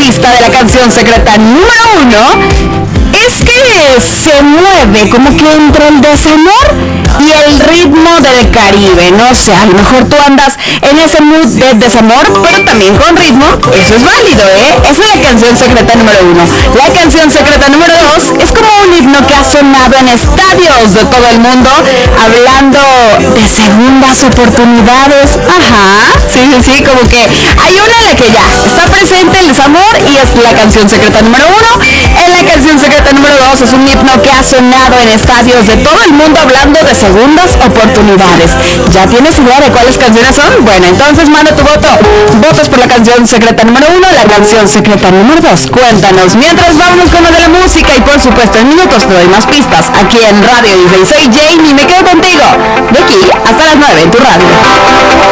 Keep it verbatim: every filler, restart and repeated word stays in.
pista de la canción secreta número uno es que se mueve como que entre el desamor y el ritmo del Caribe. No sé, a lo mejor tú andas en ese mood de desamor, pero también con ritmo. Eso es válido, ¿eh? Esa es la canción secreta número uno. La canción secreta número dos es como un himno que ha sonado en estadios de todo el mundo, hablando de segundas oportunidades. Ajá, sí, sí, sí, como que hay una en la que ya está presente el desamor y es la canción secreta número uno. En la canción secreta número dos es un himno que ha sonado en estadios de todo el mundo hablando de segundas oportunidades. ¿Ya tienes idea de cuáles canciones son? Bueno, entonces manda tu voto. Votos por la canción secreta número uno, la canción secreta número dos. Cuéntanos. Mientras vamos con lo de la música y por supuesto en minutos te doy más pistas aquí en Radio Disney. Soy Jamie y me quedo contigo de aquí hasta las nueve en tu radio.